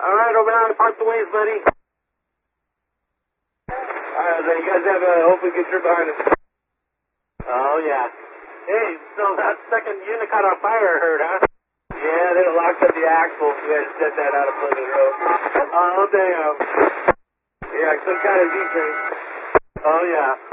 All right, over now, park the ways, buddy. All right, then you guys have a hopefully good trip behind us. Oh, yeah. Hey, so that second unit caught on fire, I heard, huh? Yeah, they locked up the axle. We had to set that out of Pleasant Road. Oh, damn. Yeah, some kind of Z-train. Oh, yeah.